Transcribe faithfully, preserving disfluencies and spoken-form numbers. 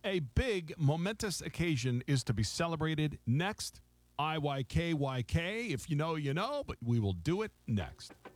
A big, momentous occasion is to be celebrated next. I Y K Y K. If you know, you know, but we will do it next.